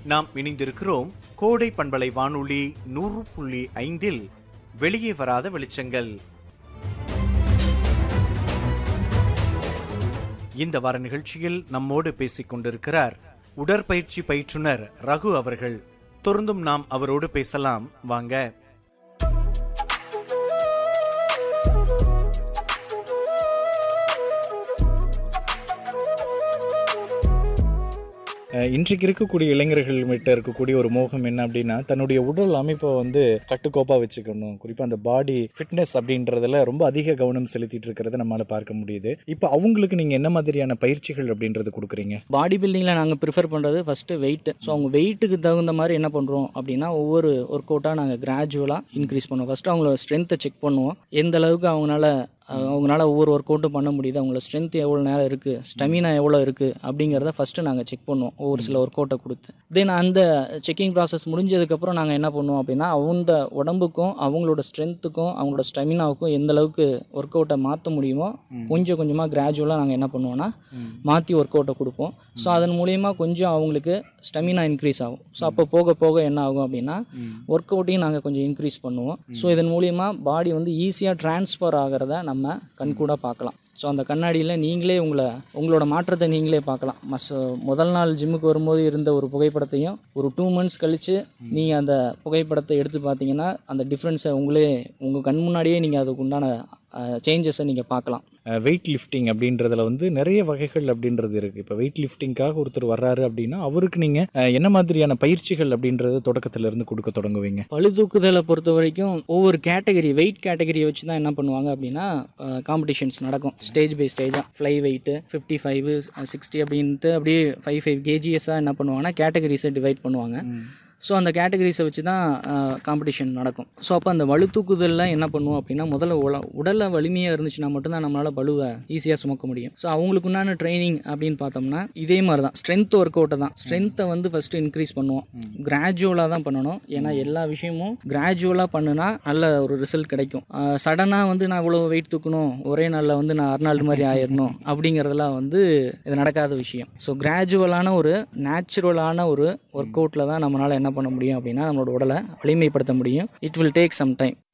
நாம் இணைந்திருக்கிறோம் கோடை பண்பலை வானொலி 100.5 வெளியே வராத வெளிச்சங்கள். இந்த வார நிகழ்ச்சியில் நம்மோடு பேசிக் கொண்டிருக்கிறார் உடற்பயிற்சி பயிற்றுனர் ரகு அவர்கள். தொடர்ந்தும் நாம் அவரோடு பேசலாம் வாங்க. இன்றைக்கு இருக்கக்கூடிய இளைஞர்கள்கிட்ட இருக்கக்கூடிய ஒரு மோகம் என்ன அப்படின்னா, தன்னுடைய உடல் அமைப்பை கட்டுக்கோப்பாக வச்சுக்கணும். குறிப்பாக அந்த பாடி ஃபிட்னஸ் அப்படின்றதுல ரொம்ப அதிக கவனம் செலுத்திட்டு இருக்கிறத நம்மளால் பார்க்க முடியுது. இப்போ அவங்களுக்கு நீங்கள் என்ன மாதிரியான பயிற்சிகள் அப்படின்றது கொடுக்குறீங்க? பாடி பில்டிங்கில் நாங்கள் ப்ரிஃபர் பண்ணுறது ஃபஸ்ட்டு வெயிட்டு. ஸோ அவங்க வெயிட்டுக்கு தகுந்த மாதிரி என்ன பண்ணுறோம் அப்படின்னா, ஒவ்வொரு ஒர்க் அவுட்டாக நாங்கள் கிராஜுவலாக இன்க்ரீஸ் பண்ணுவோம். ஃபஸ்ட்டு அவங்களோட ஸ்ட்ரென்த்தை செக் பண்ணுவோம். எந்த அளவுக்கு அவங்களால ஒவ்வொரு ஒர்க் அவுட்டும் பண்ண முடியுது, அவங்களோட ஸ்ட்ரென்த் எவ்வளோ நேரம் இருக்குது, ஸ்டெமினா எவ்வளோ இருக்குது அப்படிங்கிறத ஃபஸ்ட்டு நாங்கள் செக் பண்ணுவோம் ஒவ்வொரு சில ஒர்க் அவுட்டை கொடுத்து. தென் அந்த செக்கிங் ப்ராசஸ் முடிஞ்சதுக்கப்புறம் நாங்கள் என்ன பண்ணுவோம் அப்படின்னா, அவங்க உடம்புக்கும் அவங்களோட ஸ்ட்ரென்த்துக்கும் அவங்களோட ஸ்டெமினாவுக்கும் எந்த அளவுக்கு ஒர்க் அவுட்டை மாற்ற முடியுமோ கொஞ்சம் கொஞ்சமாக கிராஜுவலாக நாங்கள் என்ன பண்ணுவோம்னா மாற்றி ஒர்க் அவுட்டை கொடுப்போம். ஸோ அதன் மூலயமா கொஞ்சம் அவங்களுக்கு ஸ்டெமினா இன்க்ரீஸ் ஆகும். ஸோ அப்போ போக போக என்ன ஆகும் அப்படின்னா ஒர்க் அவுட்டையும் நாங்கள் கொஞ்சம் இன்க்ரீஸ் பண்ணுவோம். ஸோ இதன் மூலயமா பாடி ஈஸியாக ட்ரான்ஸ்ஃபர் ஆகிறத நம்ம கண்கூட பார்க்கலாம். ஸோ அந்த கண்ணாடியில் நீங்களே உங்களோட மாற்றத்தை நீங்களே பார்க்கலாம். முதல் நாள் ஜிம்முக்கு வரும்போது இருந்த ஒரு புகைப்படத்தையும் ஒரு 2 months கழித்து நீங்கள் அந்த புகைப்படத்தை எடுத்து பார்த்தீங்கன்னா அந்த டிஃப்ரென்ஸை உங்கள் கண் முன்னாடியே நீங்கள் அதுக்கு உண்டான சேஞ்சஸை நீங்கள் பார்க்கலாம். வெயிட் லிஃப்டிங் அப்படின்றதுல நிறைய வகைகள் அப்படின்றது இருக்குது. இப்போ வெயிட் லிஃப்டிங்காக ஒருத்தர் வர்றாரு அப்படின்னா அவருக்கு நீங்கள் என்ன மாதிரியான பயிற்சிகள் அப்படின்றது தொடக்கத்திலேருந்து கொடுக்க தொடங்குவீங்க? பளுதூக்குதலை பொறுத்த வரைக்கும் ஒவ்வொரு வெயிட் கேட்டகரியை வச்சு தான் என்ன பண்ணுவாங்க அப்படின்னா காம்படிஷன்ஸ் நடக்கும். ஸ்டேஜ் பை ஸ்டேஜாக ஃப்ளை வெயிட்டு 55, 60 அப்படின்ட்டு அப்படியே 5 kgs என்ன பண்ணுவாங்கன்னா கேட்டகரிஸை டிவைட் பண்ணுவாங்க. ஸோ அந்த கேட்டகரிஸை வச்சு தான் காம்படிஷன் நடக்கும். ஸோ அப்போ அந்த வலுத்தூக்குதலில் என்ன பண்ணுவோம் அப்படின்னா, முதல்ல உடலை வலிமையாக இருந்துச்சுன்னா மட்டும்தான் நம்மளால் பளுவை ஈஸியாக சுமக்க முடியும். ஸோ அவங்களுக்கு உண்டான ட்ரைனிங் அப்படின்னு பார்த்தோம்னா இதே மாதிரி தான் ஸ்ட்ரென்த் ஒர்க் அவுட்டை தான். ஸ்ட்ரென்த்தை ஃபஸ்ட்டு இன்க்ரீஸ் பண்ணுவோம். கிராஜுவலாக தான் பண்ணணும். ஏன்னா எல்லா விஷயமும் கிராஜுவலாக பண்ணுனா நல்ல ஒரு ரிசல்ட் கிடைக்கும். சடனாக நான் இவ்வளோ வெயிட் தூக்கணும், ஒரே நாளில் நான் அர்னால்டு மாதிரி ஆயிடணும் அப்படிங்கிறதுலாம் இது நடக்காத விஷயம். ஸோ கிராஜுவலான ஒரு நேச்சுரலான ஒரு ஒர்க் அவுட்டில் தான் நம்மளால் என்ன பண்ண முடியும் அப்படின்னா நம்மளோட உடலை வலிமைப்படுத்த முடியும். It will take some time.